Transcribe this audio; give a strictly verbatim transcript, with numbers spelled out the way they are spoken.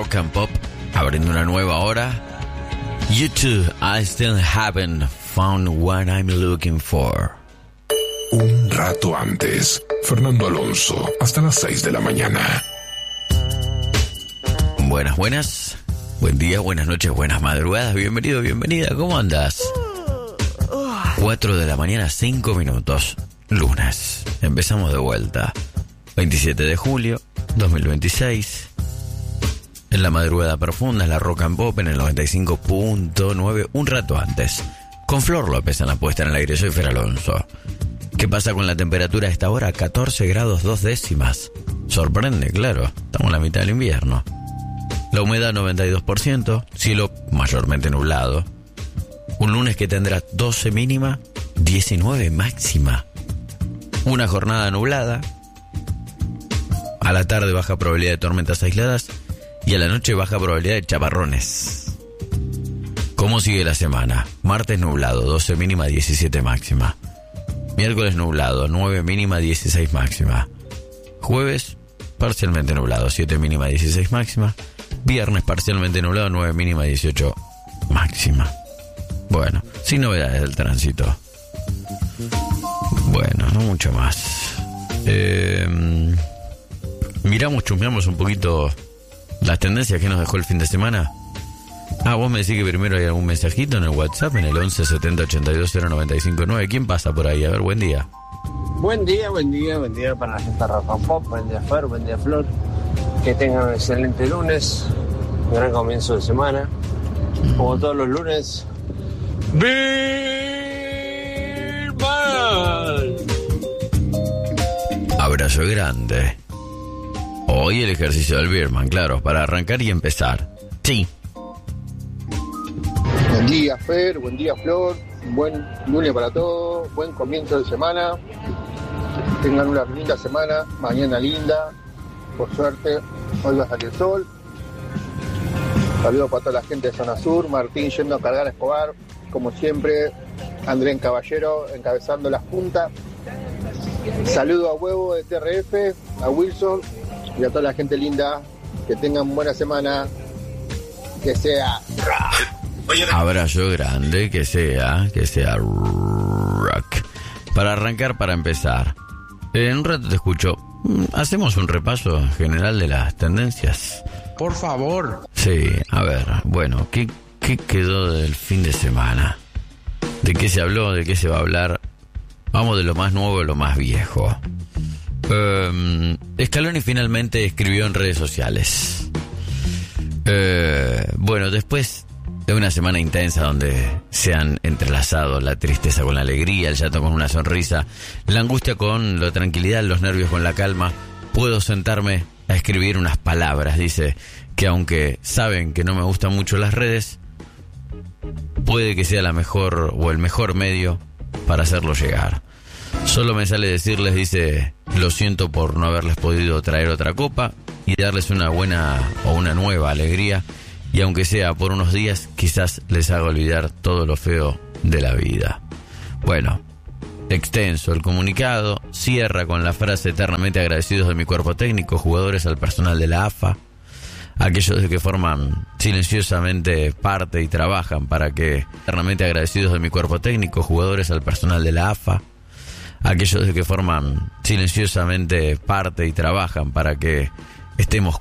Rock and Pop, abriendo una nueva hora. You too, I still haven't found what I'm looking for. Un rato antes, Fernando Alonso, hasta las seis de la mañana. Buenas, buenas. Buen día, buenas noches, buenas madrugadas. Bienvenido, bienvenida. ¿Cómo andas? cuatro de la mañana, cinco minutos. Lunes. Empezamos de vuelta. veintisiete de julio, dos mil veintiséis. En la madrugada profunda, en la Rock and Pop, en el noventa y cinco punto nueve. Un rato antes. Con Flor López en la puesta en el aire. Soy Fer Alonso. ¿Qué pasa con la temperatura a esta hora? catorce grados dos décimas. Sorprende, claro. Estamos en la mitad del invierno. La humedad noventa y dos por ciento. Cielo mayormente nublado. Un lunes que tendrá doce mínima, diecinueve máxima. Una jornada nublada. A la tarde baja probabilidad de tormentas aisladas. Y a la noche baja probabilidad de chaparrones. ¿Cómo sigue la semana? Martes nublado, doce mínima, diecisiete máxima. Miércoles nublado, nueve mínima, dieciséis máxima. Jueves parcialmente nublado, siete mínima, dieciséis máxima. Viernes parcialmente nublado, nueve mínima, dieciocho máxima. Bueno, sin novedades del tránsito. Bueno, no mucho más. Eh, miramos, chusmeamos un poquito las tendencias que nos dejó el fin de semana. Ah, vos me decís que primero hay algún mensajito en el WhatsApp, en el once setenta ochenta y dos cero noventa y cinco nueve. ¿Quién pasa por ahí? A ver, buen día. Buen día, buen día, buen día para la gente de Rock and Pop, buen día Fer, buen día Flor. Que tengan un excelente lunes, un gran comienzo de semana. Como todos los lunes, ¡Birman! Abrazo grande. Hoy el ejercicio del Birman, claro, para arrancar y empezar. Sí. Buen día, Fer, buen día, Flor. Buen lunes para todos, buen comienzo de semana. Tengan una linda semana, mañana linda. Por suerte, hoy va a salir el sol. Saludos para toda la gente de Zona Sur. Martín yendo a cargar a Escobar, como siempre. Andrés Caballero encabezando las puntas. Saludo a Huevo de T R F, a Wilson y a toda la gente linda. Que tengan buena semana. Que sea abrazo grande, que sea, que sea rock. Para arrancar, para empezar. En un rato te escucho. ¿Hacemos un repaso general de las tendencias? Por favor. Sí, a ver, bueno, ¿qué, qué quedó del fin de semana? ¿De qué se habló? ¿De qué se va a hablar? Vamos de lo más nuevo a lo más viejo. Um, Scaloni finalmente escribió en redes sociales. Uh, bueno, después de una semana intensa donde se han entrelazado la tristeza con la alegría, el llanto con una sonrisa, la angustia con la tranquilidad, los nervios con la calma, puedo sentarme a escribir unas palabras. Dice que aunque saben que no me gustan mucho las redes, puede que sea la mejor o el mejor medio para hacerlo llegar. Solo me sale decirles, dice, lo siento por no haberles podido traer otra copa y darles una buena o una nueva alegría. Y aunque sea por unos días, quizás les haga olvidar todo lo feo de la vida. Bueno, extenso el comunicado, cierra con la frase eternamente agradecidos de mi cuerpo técnico, jugadores, al personal de la A F A, aquellos que forman silenciosamente parte y trabajan para que, eternamente agradecidos de mi cuerpo técnico, jugadores, al personal de la A F A, aquellos que forman silenciosamente parte y trabajan para que estemos